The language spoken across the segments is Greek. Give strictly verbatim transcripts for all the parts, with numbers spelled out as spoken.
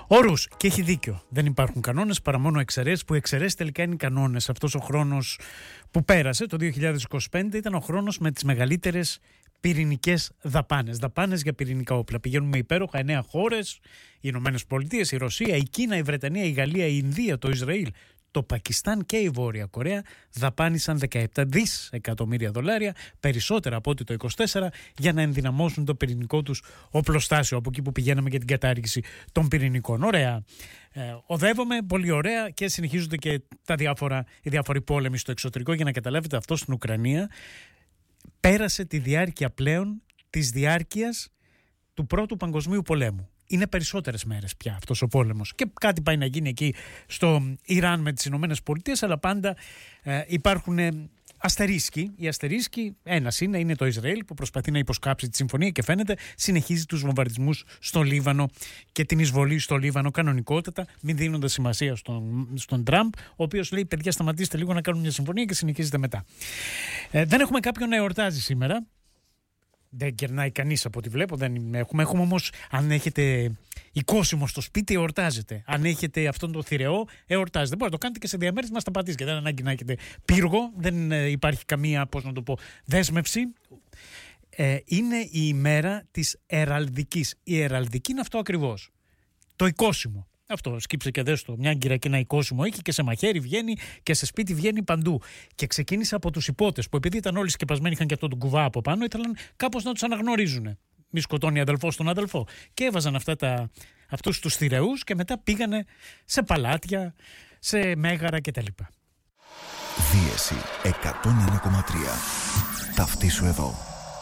Όρους, και έχει δίκιο. Δεν υπάρχουν κανόνες παρά μόνο εξαιρέσεις, που εξαιρέσεις τελικά είναι οι κανόνες. Αυτός ο χρόνος που πέρασε, το δύο χιλιάδες είκοσι πέντε, ήταν ο χρόνος με τις μεγαλύτερες πυρηνικές δαπάνες. Δαπάνες για πυρηνικά όπλα. Πηγαίνουμε υπέροχα εννέα χώρες, οι Ηνωμένες Πολιτείες, η Ρωσία, η Κίνα, η Βρετανία, η Γαλλία, η Ινδία, το Ισραήλ, το Πακιστάν και η Βόρεια Κορέα δαπάνησαν δεκαεπτά δισεκατομμύρια δολάρια, περισσότερα από ό,τι το είκοσι τέσσερα, για να ενδυναμώσουν το πυρηνικό τους οπλοστάσιο, από εκεί που πηγαίναμε για την κατάργηση των πυρηνικών. Ωραία. Ε, οδεύομαι πολύ ωραία και συνεχίζονται και τα διάφορα, οι διάφοροι πόλεμοι στο εξωτερικό. Για να καταλάβετε, αυτό στην Ουκρανία πέρασε τη διάρκεια πλέον της διάρκειας του Πρώτου Παγκοσμίου Πολέμου. Είναι περισσότερες μέρες πια αυτός ο πόλεμος. Και κάτι πάει να γίνει εκεί στο Ιράν με τις Ηνωμένες Πολιτείες, αλλά πάντα ε, υπάρχουν ε, αστερίσκοι. Οι αστερίσκοι, ένας είναι, είναι το Ισραήλ που προσπαθεί να υποσκάψει τη συμφωνία και φαίνεται συνεχίζει τους βομβαρδισμούς στο Λίβανο και την εισβολή στο Λίβανο κανονικότατα, μην δίνοντας σημασία στον, στον Τραμπ, ο οποίος λέει: παιδιά, σταματήστε λίγο να κάνουμε μια συμφωνία και συνεχίζετε μετά. Ε, δεν έχουμε κάποιον να εορτάζει σήμερα. Δεν κερνάει κανείς από ό,τι βλέπω. Δεν έχουμε. Έχουμε όμως, αν έχετε οικόσιμο στο σπίτι, εορτάζετε. Αν έχετε αυτόν το θηρεό, εορτάζετε. Μπορείτε να το κάνετε και σε διαμέρισμα στα πατήσια. Δεν ανάγκη να έχετε πύργο. Δεν υπάρχει καμία, πώς να το πω, δέσμευση. Ε, είναι η ημέρα της εραλδικής. Η εραλδική είναι αυτό ακριβώς. Το οικόσιμο. Αυτό, σκύψε και δες το. Μια άγκυρα και ένα οικόσιμο έχει και σε μαχαίρι βγαίνει και σε σπίτι βγαίνει παντού. Και ξεκίνησε από τους υπότες που, επειδή ήταν όλοι σκεπασμένοι, είχαν και αυτό τον κουβά από πάνω, ήθελαν κάπως να τους αναγνωρίζουν. Μη σκοτώνει αδελφός τον αδελφό. Και έβαζαν αυτά τα, αυτούς τους θηρεούς και μετά πήγανε σε παλάτια, σε μέγαρα κτλ. Δίεση εκατόν ένα κόμμα τρία. Ταυτίσου εδώ.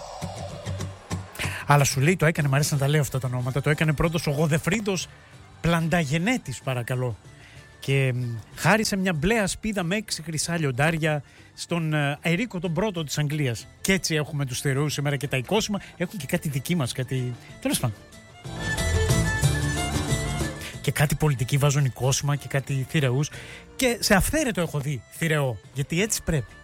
Αλλά σου λέει, το έκανε, μου αρέσει να τα λέω αυτά τα ονόματα, το έκανε πρώτος ο Γοδεφρίντος Πλανταγενέτης, παρακαλώ, και χάρισε μια μπλε ασπίδα με έξι χρυσά λιοντάρια στον Ερίκο τον πρώτο της Αγγλίας. Και έτσι έχουμε τους θηρεούς σήμερα και τα οικόσιμα. Έχουν και κάτι δική μας, κάτι, τέλος πάντων, και κάτι πολιτικοί βάζουν οικόσιμα και κάτι θηρεούς. Και σε αυθαίρετο έχω δει θηρεό, γιατί έτσι πρέπει.